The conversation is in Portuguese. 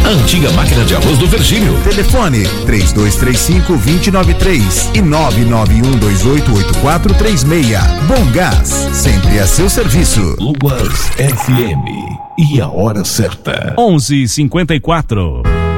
a antiga máquina de arroz do Virgínio. Telefone 3235-2093 e 991288436. Bom Gás, sempre a seu serviço. Luas FM e a hora certa. 11:54.